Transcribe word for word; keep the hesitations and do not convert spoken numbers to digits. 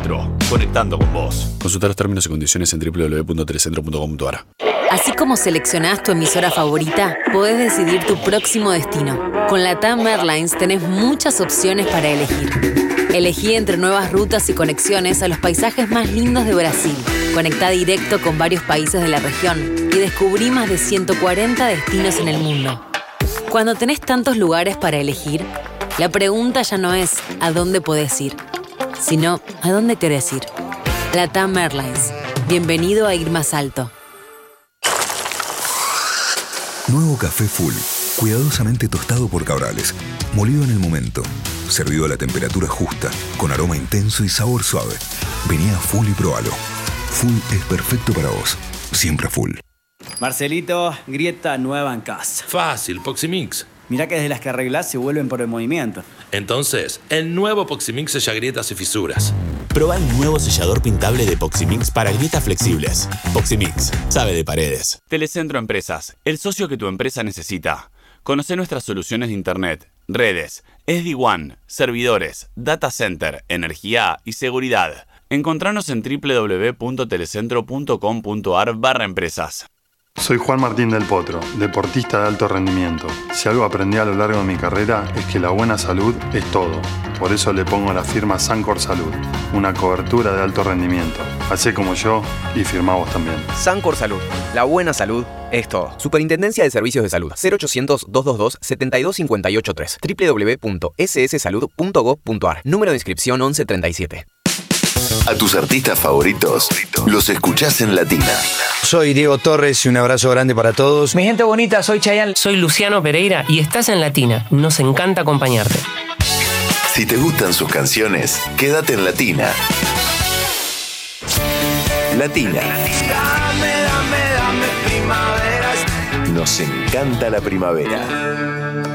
Telecentro, conectando con vos. Consultar los términos y condiciones en doble u doble u doble u punto telecentro punto com punto a r. Así como seleccionás tu emisora favorita, podés decidir tu próximo destino. Con LATAM Airlines tenés muchas opciones para elegir. Elegí entre nuevas rutas y conexiones a los paisajes más lindos de Brasil. Conectá directo con varios países de la región y descubrí más de ciento cuarenta destinos en el mundo. Cuando tenés tantos lugares para elegir, la pregunta ya no es ¿a dónde podés ir?, sino ¿a dónde querés ir? LATAM Airlines. Bienvenido a ir más alto. Nuevo café Full, cuidadosamente tostado por Cabrales, molido en el momento, servido a la temperatura justa, con aroma intenso y sabor suave. Vení a Full y probalo. Full es perfecto para vos, siempre Full. Marcelito, grieta nueva en casa. Fácil, Poximix. Mirá que desde las que arreglás se vuelven por el movimiento. Entonces, el nuevo Poximix sella grietas y fisuras. Proba el nuevo sellador pintable de Poximix para grietas flexibles. Poximix, sabe de paredes. Telecentro Empresas, el socio que tu empresa necesita. Conoce nuestras soluciones de Internet, redes, S D WAN, servidores, data center, energía y seguridad. Encontranos en doble u doble u doble u punto telecentro punto com punto a r barra empresas. Soy Juan Martín del Potro, deportista de alto rendimiento. Si algo aprendí a lo largo de mi carrera es que la buena salud es todo. Por eso le pongo la firma Sancor Salud, una cobertura de alto rendimiento. Hacé como yo y firmá vos también. Sancor Salud, la buena salud es todo. Superintendencia de Servicios de Salud, cero ochocientos, doscientos veintidós, setenta y dos cincuenta y ocho tres. doble u doble u doble u punto s s salud punto gov punto a r. Número de inscripción once treinta y siete. A tus artistas favoritos los escuchás en Latina. Soy Diego Torres y un abrazo grande para todos. Mi gente bonita, soy Chayanne. Soy Luciano Pereira y estás en Latina. Nos encanta acompañarte. Si te gustan sus canciones, quédate en Latina. Latina. Dame, dame, dame primavera. Nos encanta la primavera.